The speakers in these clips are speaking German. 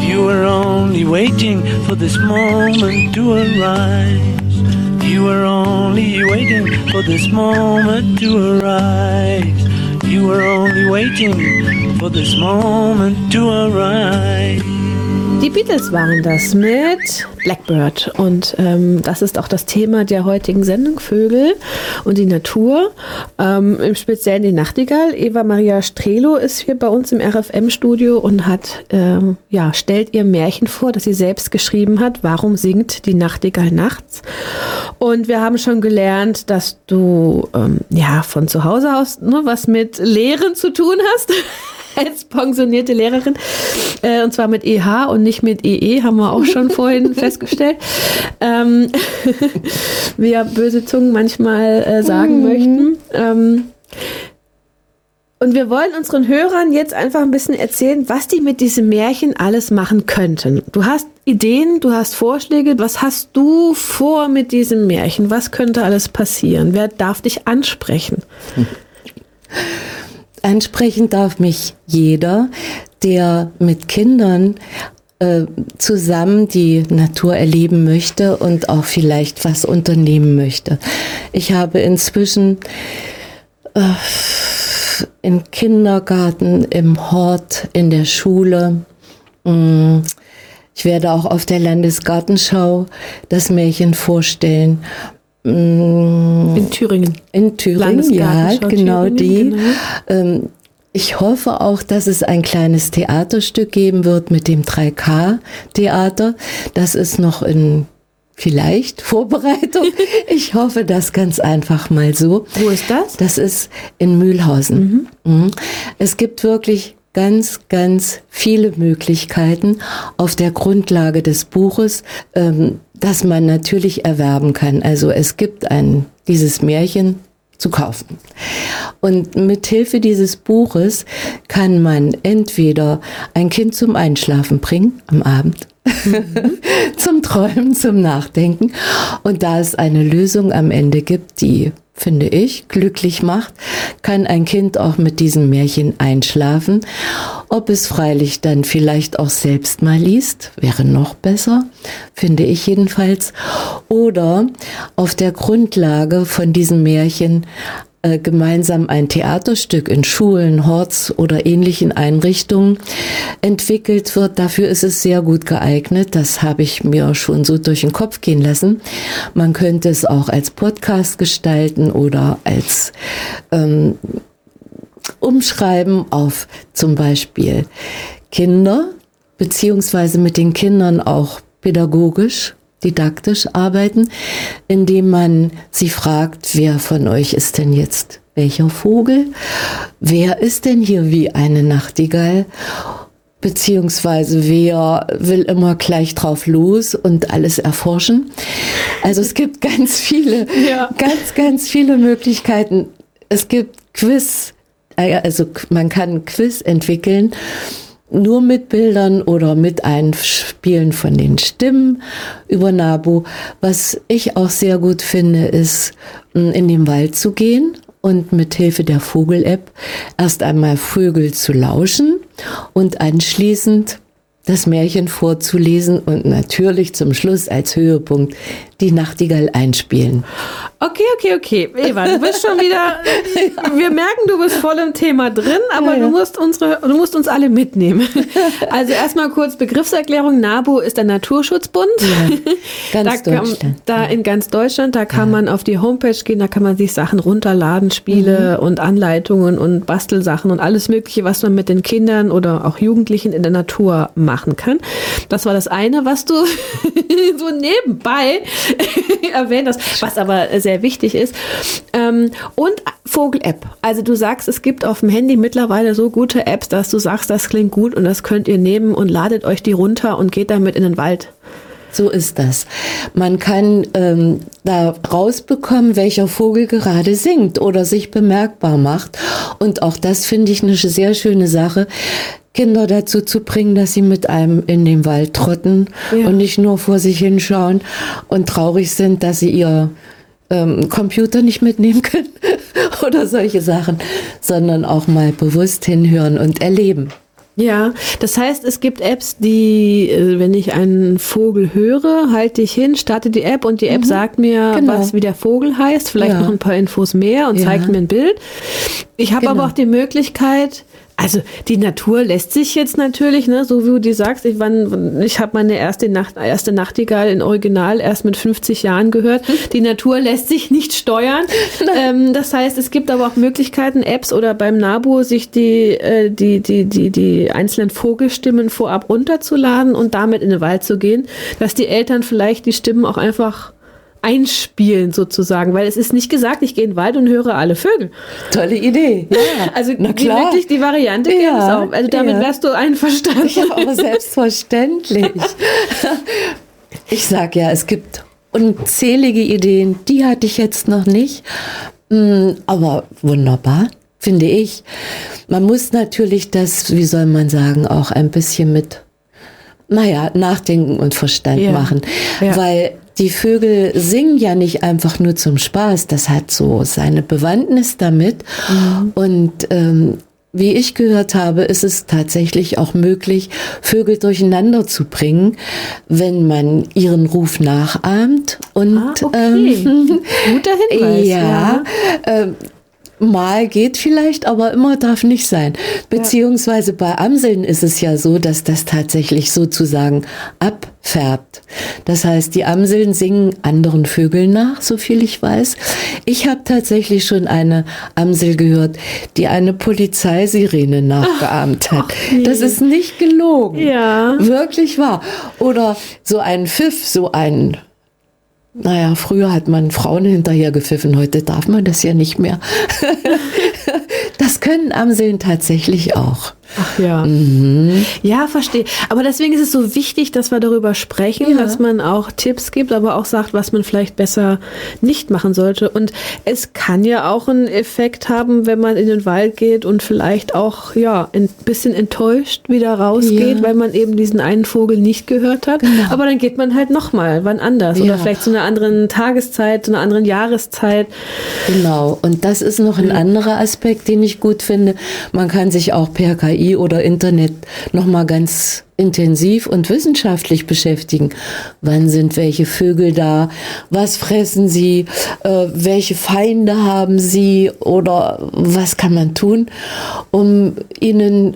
You were only waiting for this moment to arise. You were only waiting for this moment to arise. You were only waiting for this moment to arise. Die Beatles waren das mit Blackbird und das ist auch das Thema der heutigen Sendung, Vögel und die Natur, im Speziellen die Nachtigall. Eva Maria Strelo ist hier bei uns im RFM-Studio und hat, stellt ihr Märchen vor, das sie selbst geschrieben hat. Warum singt die Nachtigall nachts? Und wir haben schon gelernt, dass du von zu Hause aus was mit Lehren zu tun hast. Als pensionierte Lehrerin, und zwar mit EH und nicht mit EE, haben wir auch schon vorhin festgestellt, wie ja böse Zungen manchmal sagen möchten. Und wir wollen unseren Hörern jetzt einfach ein bisschen erzählen, was die mit diesem Märchen alles machen könnten. Du hast Ideen, du hast Vorschläge, was hast du vor mit diesem Märchen? Was könnte alles passieren? Wer darf dich ansprechen? Ansprechen darf mich jeder, der mit Kindern zusammen die Natur erleben möchte und auch vielleicht was unternehmen möchte. Ich habe inzwischen im Kindergarten, im Hort, in der Schule, ich werde auch auf der Landesgartenschau das Märchen vorstellen. In Thüringen. In Thüringen, ja, genau Thüringen, die. Genau. Ich hoffe auch, dass es ein kleines Theaterstück geben wird mit dem 3K-Theater. Das ist noch in vielleicht Vorbereitung. Ich hoffe das ganz einfach mal so. Wo ist das? Das ist in Mühlhausen. Es gibt wirklich ganz, ganz viele Möglichkeiten auf der Grundlage des Buches, das man natürlich erwerben kann. Also es gibt dieses Märchen zu kaufen. Und mit Hilfe dieses Buches kann man entweder ein Kind zum Einschlafen bringen am Abend, zum Träumen, zum Nachdenken. Und da es eine Lösung am Ende gibt, die, finde ich, glücklich macht, kann ein Kind auch mit diesem Märchen einschlafen. Ob es freilich dann vielleicht auch selbst mal liest, wäre noch besser, finde ich jedenfalls. Oder auf der Grundlage von diesem Märchen gemeinsam ein Theaterstück in Schulen, Horts oder ähnlichen Einrichtungen entwickelt wird. Dafür ist es sehr gut geeignet. Das habe ich mir schon so durch den Kopf gehen lassen. Man könnte es auch als Podcast gestalten oder als umschreiben auf zum Beispiel Kinder, beziehungsweise mit den Kindern auch pädagogisch, didaktisch arbeiten, indem man sie fragt, wer von euch ist denn jetzt welcher Vogel? Wer ist denn hier wie eine Nachtigall? Beziehungsweise wer will immer gleich drauf los und alles erforschen? Also es gibt ganz viele, ganz viele Möglichkeiten. Es gibt Quiz, also man kann ein Quiz entwickeln, nur mit Bildern oder mit Einspielen von den Stimmen über Nabu. Was ich auch sehr gut finde, ist, in den Wald zu gehen und mit Hilfe der Vogel-App erst einmal Vögel zu lauschen und anschließend das Märchen vorzulesen und natürlich zum Schluss als Höhepunkt die Nachtigall einspielen. Okay. Eva, du bist schon wieder, wir merken, du bist voll im Thema drin, aber du musst uns alle mitnehmen. Also erstmal kurz Begriffserklärung. NABU ist der Naturschutzbund. Ja, ganz Deutschland. In ganz Deutschland, da kann man auf die Homepage gehen, da kann man sich Sachen runterladen, Spiele und Anleitungen und Bastelsachen und alles Mögliche, was man mit den Kindern oder auch Jugendlichen in der Natur machen kann. Das war das eine, was du so nebenbei erwähnt hast, was aber sehr wichtig ist. Und Vogel-App. Also du sagst, es gibt auf dem Handy mittlerweile so gute Apps, dass du sagst, das klingt gut und das könnt ihr nehmen und ladet euch die runter und geht damit in den Wald. So ist das. Man kann da rausbekommen, welcher Vogel gerade singt oder sich bemerkbar macht. Und auch das finde ich eine sehr schöne Sache, Kinder dazu zu bringen, dass sie mit einem in den Wald trotten und nicht nur vor sich hinschauen und traurig sind, dass sie ihr Computer nicht mitnehmen können oder solche Sachen, sondern auch mal bewusst hinhören und erleben. Ja, das heißt, es gibt Apps, die, wenn ich einen Vogel höre, halte ich hin, starte die App und die App sagt mir, Genau. wie der Vogel heißt, vielleicht noch ein paar Infos mehr und zeigt mir ein Bild. Ich habe aber auch die Möglichkeit, also die Natur lässt sich jetzt natürlich, ne, so wie du die sagst, ich habe meine erste Nachtigall in Original erst mit 50 Jahren gehört. Die Natur lässt sich nicht steuern. Das heißt, es gibt aber auch Möglichkeiten, Apps oder beim Nabu sich die einzelnen Vogelstimmen vorab runterzuladen und damit in den Wald zu gehen, dass die Eltern vielleicht die Stimmen auch einfach einspielen sozusagen, weil es ist nicht gesagt, ich gehe in den Wald und höre alle Vögel. Tolle Idee. Ja. Also Na klar. wirklich die Variante gibt es auch. Also damit wärst du einverstanden. Ja, aber selbstverständlich. Ich sag ja, es gibt unzählige Ideen, die hatte ich jetzt noch nicht. Aber wunderbar, finde ich. Man muss natürlich das, wie soll man sagen, auch ein bisschen mit, Nachdenken und Verstand machen. Ja. Weil die Vögel singen ja nicht einfach nur zum Spaß, das hat so seine Bewandtnis damit. Und wie ich gehört habe, ist es tatsächlich auch möglich, Vögel durcheinander zu bringen, wenn man ihren Ruf nachahmt. Und okay. Guter Hinweis. Ja. Mal geht vielleicht, aber immer darf nicht sein. Beziehungsweise bei Amseln ist es ja so, dass das tatsächlich sozusagen abfärbt. Das heißt, die Amseln singen anderen Vögeln nach, so viel ich weiß. Ich habe tatsächlich schon eine Amsel gehört, die eine Polizeisirene nachgeahmt hat. Nee. Das ist nicht gelogen. Ja. Wirklich wahr. Oder so ein Pfiff, früher hat man Frauen hinterher gepfiffen, heute darf man das ja nicht mehr. Das können Amseln tatsächlich auch. Ach ja. Ja, verstehe. Aber deswegen ist es so wichtig, dass wir darüber sprechen, dass man auch Tipps gibt, aber auch sagt, was man vielleicht besser nicht machen sollte. Und es kann ja auch einen Effekt haben, wenn man in den Wald geht und vielleicht auch ein bisschen enttäuscht wieder rausgeht, weil man eben diesen einen Vogel nicht gehört hat. Genau. Aber dann geht man halt nochmal, wann anders. Oder vielleicht zu einer anderen Tageszeit, zu einer anderen Jahreszeit. Genau. Und das ist noch ein anderer Aspekt, den ich gut finde. Man kann sich auch per KI oder Internet nochmal ganz intensiv und wissenschaftlich beschäftigen. Wann sind welche Vögel da? Was fressen sie? Welche Feinde haben sie? Oder was kann man tun, um ihnen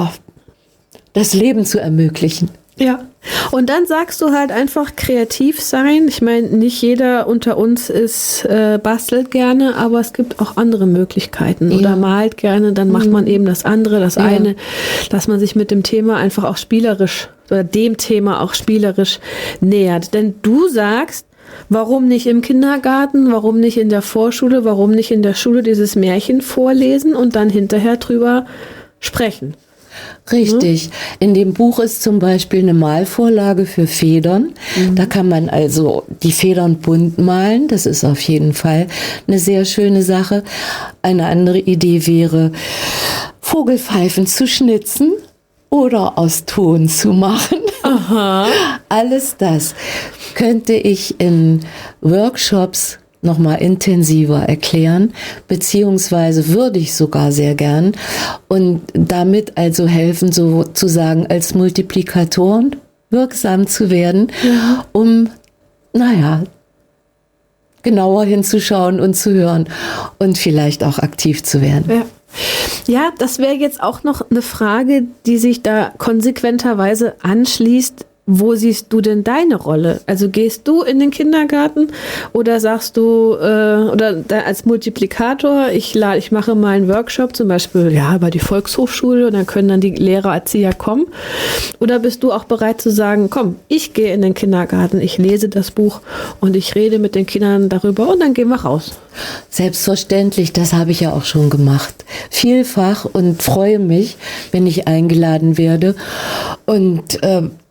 das Leben zu ermöglichen? Ja, und dann sagst du halt einfach kreativ sein. Ich meine, nicht jeder unter uns bastelt gerne, aber es gibt auch andere Möglichkeiten. Oder malt gerne, dann macht man eben das andere, das eine, dass man sich mit dem Thema einfach auch spielerisch oder dem Thema auch spielerisch nähert. Denn du sagst, warum nicht im Kindergarten, warum nicht in der Vorschule, warum nicht in der Schule dieses Märchen vorlesen und dann hinterher drüber sprechen. Richtig. In dem Buch ist zum Beispiel eine Malvorlage für Federn. Da kann man also die Federn bunt malen. Das ist auf jeden Fall eine sehr schöne Sache. Eine andere Idee wäre, Vogelpfeifen zu schnitzen oder aus Ton zu machen. Aha. Alles das könnte ich in Workshops nochmal intensiver erklären, beziehungsweise würde ich sogar sehr gern und damit also helfen, sozusagen als Multiplikatoren wirksam zu werden, um, genauer hinzuschauen und zu hören und vielleicht auch aktiv zu werden. Ja, das wäre jetzt auch noch eine Frage, die sich da konsequenterweise anschließt. Wo siehst du denn deine Rolle? Also gehst du in den Kindergarten oder sagst du, oder als Multiplikator, ich mache mal einen Workshop, zum Beispiel über die Volkshochschule und dann können dann die Lehrer, Erzieher kommen? Oder bist du auch bereit zu sagen, komm, ich gehe in den Kindergarten, ich lese das Buch und ich rede mit den Kindern darüber und dann gehen wir raus? Selbstverständlich, das habe ich ja auch schon gemacht. Vielfach und freue mich, wenn ich eingeladen werde und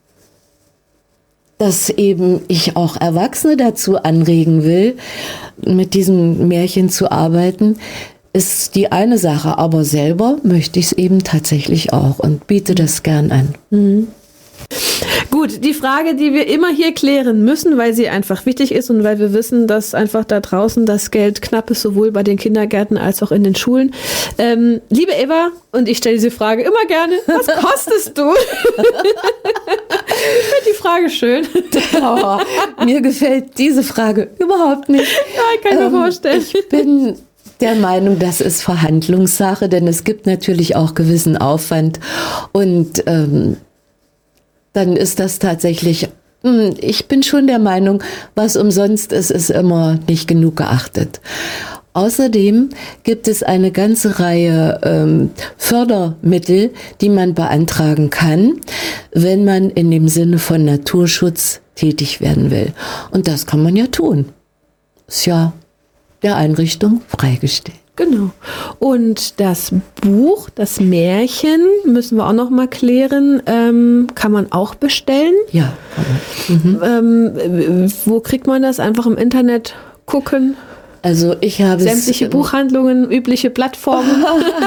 dass eben ich auch Erwachsene dazu anregen will, mit diesem Märchen zu arbeiten, ist die eine Sache. Aber selber möchte ich es eben tatsächlich auch und biete das gern an. Gut, die Frage, die wir immer hier klären müssen, weil sie einfach wichtig ist und weil wir wissen, dass einfach da draußen das Geld knapp ist, sowohl bei den Kindergärten als auch in den Schulen. Liebe Eva, und ich stelle diese Frage immer gerne, was kostest du? Ich finde die Frage schön. Oh, mir gefällt diese Frage überhaupt nicht. Ja, ich kann mir vorstellen. Ich bin der Meinung, das ist Verhandlungssache, denn es gibt natürlich auch gewissen Aufwand und dann ist das tatsächlich, ich bin schon der Meinung, was umsonst ist, ist immer nicht genug geachtet. Außerdem gibt es eine ganze Reihe Fördermittel, die man beantragen kann, wenn man in dem Sinne von Naturschutz tätig werden will. Und das kann man ja tun. Ist ja der Einrichtung freigestellt. Genau. Und das Buch, das Märchen, müssen wir auch noch mal klären, kann man auch bestellen. Ja, kann man. Wo kriegt man das? Einfach im Internet gucken? Also ich habe sämtliche Buchhandlungen, übliche Plattformen.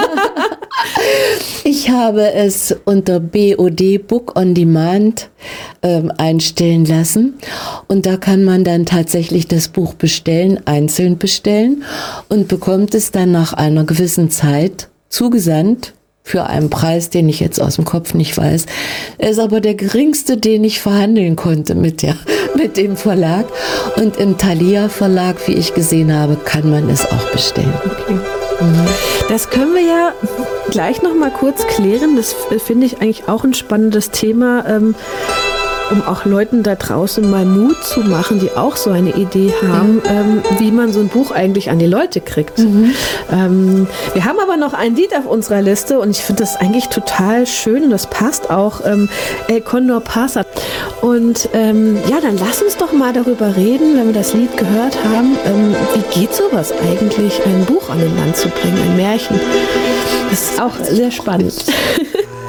Ich habe es unter BOD Book on Demand einstellen lassen und da kann man dann tatsächlich das Buch bestellen, einzeln bestellen und bekommt es dann nach einer gewissen Zeit zugesandt für einen Preis, den ich jetzt aus dem Kopf nicht weiß. Er ist aber der geringste, den ich verhandeln konnte mit dem Verlag. Und im Thalia Verlag, wie ich gesehen habe, kann man es auch bestellen. Okay. Das können wir ja gleich noch mal kurz klären. Das finde ich eigentlich auch ein spannendes Thema, um auch Leuten da draußen mal Mut zu machen, die auch so eine Idee haben, wie man so ein Buch eigentlich an die Leute kriegt. Wir haben aber noch ein Lied auf unserer Liste und ich finde das eigentlich total schön und das passt auch, El Condor Pasa. Und ja, dann lass uns doch mal darüber reden, wenn wir das Lied gehört haben, wie geht sowas eigentlich, ein Buch an den Mann zu bringen, ein Märchen. Das ist auch sehr spannend.